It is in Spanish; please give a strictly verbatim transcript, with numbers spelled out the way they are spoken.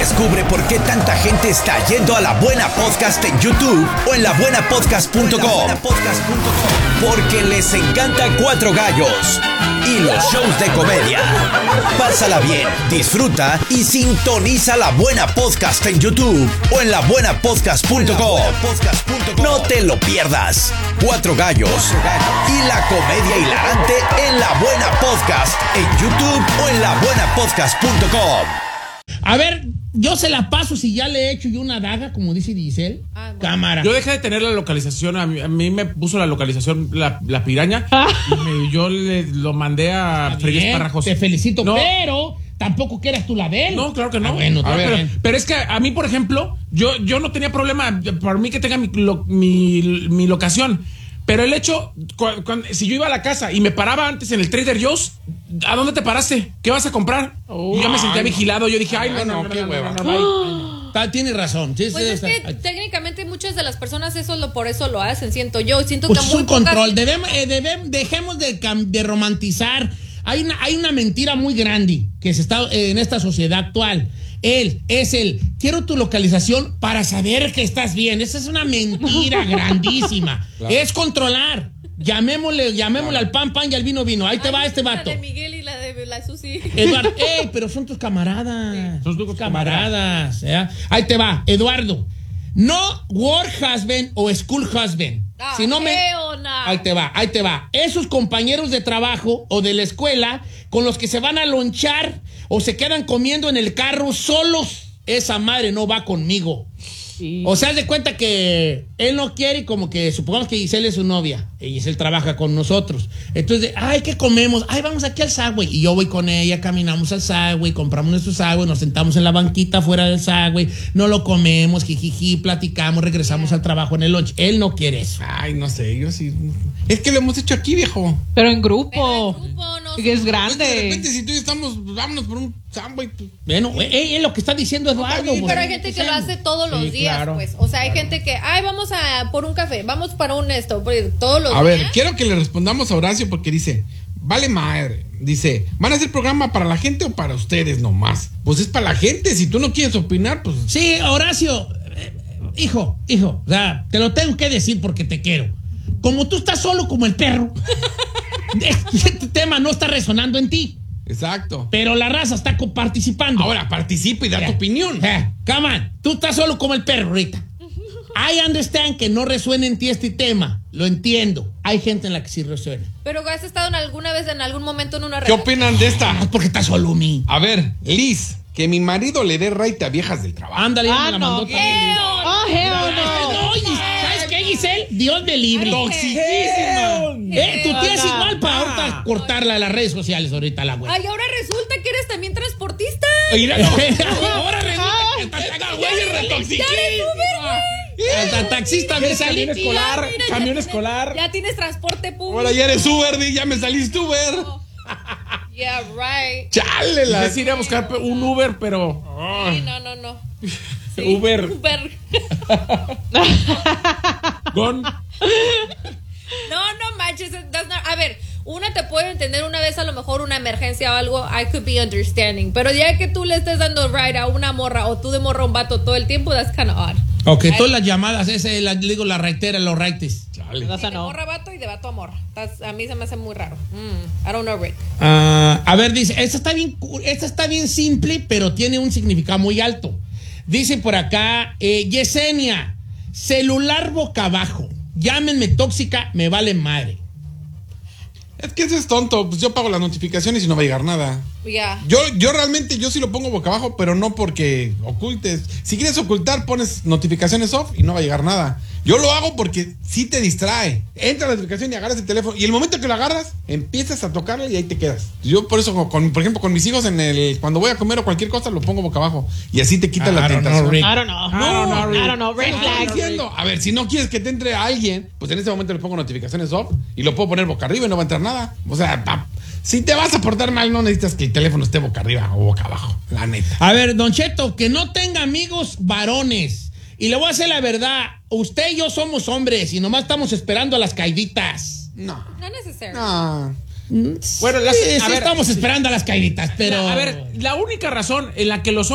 Descubre por qué tanta gente está yendo a La Buena Podcast en YouTube o en la buena podcast punto com. Porque les encanta Cuatro Gallos y los shows de comedia. Pásala bien, disfruta y sintoniza La Buena Podcast en YouTube o en la buena podcast punto com. No te lo pierdas. Cuatro Gallos y la comedia hilarante en La Buena Podcast en YouTube o en la buena podcast punto com. A ver, yo se la paso si ya le he hecho yo una daga, como dice Giselle. Ah, bueno. Cámara. Yo dejé de tener la localización, a mí, a mí me puso la localización la, la piraña ah. y me, yo le, lo mandé a freír esparrajos. Te felicito, no. Pero tampoco quieras tú la de él. No, claro que no. Ah, bueno, a ver, pero, pero es que a mí, por ejemplo, yo, yo no tenía problema, por mí que tenga mi, lo, mi, mi locación. Pero el hecho, cu- cu- si yo iba a la casa y me paraba antes en el Trader Joe's, ¿a dónde te paraste? ¿Qué vas a comprar? Oh, y yo me sentía ay, vigilado. Yo dije, ay, no, no, no, qué hueva. No, no, no, Tienes razón. Sí, pues sí, es está. que técnicamente muchas de las personas eso lo, por eso lo hacen, siento yo. Siento pues que es muy un control. pocas... Debemos, eh, debemos, dejemos de, de romantizar. Hay una, hay una mentira muy grande que se está eh, en esta sociedad actual. Él es el, quiero tu localización para saber que estás bien. Esa es una mentira grandísima. Claro. Es controlar. Llamémosle, llamémosle claro. al pan, pan y al vino, vino. Ahí te Ay, va este vato. La de Miguel y la de la Susi. Eduardo, ey, pero son tus camaradas. Sí. Son tus camaradas. ¿eh? Ahí te va, Eduardo. No work husband o school husband. Ah, si no me... Nah. Ahí te va, ahí te va. Esos compañeros de trabajo o de la escuela con los que se van a lonchar o se quedan comiendo en el carro solos. Esa madre no va conmigo. Sí. O sea, haz de cuenta que él no quiere, como que supongamos que Giselle es su novia y Giselle trabaja con nosotros. Entonces, ay, ¿qué comemos? Ay, vamos aquí al Subway. Y yo voy con ella, caminamos al Subway, compramos nuestro Subway, nos sentamos en la banquita fuera del Subway, no lo comemos, jijiji, platicamos, regresamos al trabajo en el lunch. Él no quiere eso. Ay, no sé, yo sí. Es que lo hemos hecho aquí, viejo. Pero en grupo. Pero en grupo no que es grande. Pues de repente, si tú y yo estamos, vámonos por un Subway. Bueno, es lo que está diciendo Eduardo. Sí, pero hay gente que lo hace todos los sí, días, claro. pues. O sea, hay claro. gente que, ay, vamos a por un café, vamos para un esto, todos los a días. A ver, quiero que le respondamos a Horacio porque dice, vale madre, dice, ¿van a hacer programa para la gente o para ustedes nomás? Pues es para la gente, si tú no quieres opinar, pues... Sí, Horacio, eh, hijo, hijo, o sea, te lo tengo que decir porque te quiero. Como tú estás solo como el perro, este tema no está resonando en ti. Exacto. Pero la raza está participando. Ahora, participa y da yeah. tu opinión. Yeah. Come on, tú estás solo como el perro ahorita. I understand que no resuena en ti este tema. Lo entiendo. Hay gente en la que sí resuena. Pero has estado en alguna vez, en algún momento en una relación. ¿Qué opinan de esta? Ah, porque estás solo, mi. A ver, Liz, que mi marido le dé raite a viejas del trabajo. Ándale, ah, me la no. mandó también. Oh, hell no. No, ¿sabes qué, Giselle? Dios me libre. Toxiquísima. Eh, tú tienes no, igual para ahorita cortarla de las redes sociales ahorita la web. Ay, ahora resulta que eres también transportista. Mira, no. Ahora resulta que esta güey es retoxiquísima. Hasta taxista me salí. Camión escolar, mira, camión ya escolar. Tienes, ya tienes transporte público. Ahora ya eres Uber, ya me saliste Uber. Oh. Yeah, right. Chale, la sí, iré a buscar un Uber, pero. Oh. Sí, no, no, no. Sí. Uber. Uber. Con. No, no manches. Not, a ver, una te puede entender una vez a lo mejor una emergencia o algo, I could be understanding. Pero ya que tú le estés dando ride a una morra o tú de morra a un vato todo el tiempo, that's kind of odd. Ok, I, todas las llamadas, ese, la, digo, la reitera, los raites. Chale. Sí, de morra a vato y de vato a morra. That's, a mí se me hace muy raro. Mm, I don't know, Rick. Uh, a ver, dice, esta está, bien, esta está bien simple, pero tiene un significado muy alto. Dice por acá, eh, Yesenia, celular boca abajo. Llámenme tóxica, me vale madre. Es que eso es tonto, pues yo pago las notificaciones y no va a llegar nada. Yeah. Yo, yo realmente, yo sí lo pongo boca abajo, pero no porque ocultes. Si quieres ocultar, pones notificaciones off y no va a llegar nada. Yo lo hago porque sí te distrae. Entra la notificación y agarras el teléfono. Y el momento que lo agarras, empiezas a tocarlo y ahí te quedas. Yo por eso, con, por ejemplo, con mis hijos, en el cuando voy a comer o cualquier cosa, lo pongo boca abajo. Y así te quita I la tentación. Know, I don't know. No, I don't know, I don't know. Red flag. Diciendo, a ver, si no quieres que te entre a alguien, pues en ese momento le pongo notificaciones off y lo puedo poner boca arriba y no va a entrar nada. O sea, pa, si te vas a portar mal, no necesitas que el teléfono esté boca arriba o boca abajo. La neta. A ver, Don Cheto, que no tenga amigos varones. Y le voy a hacer la verdad. Usted y yo somos hombres y nomás estamos esperando a las caiditas. No. No necesariamente. No. Bueno, las, sí, a sí ver, estamos esperando a las caíditas, pero... A ver, la única razón en la que los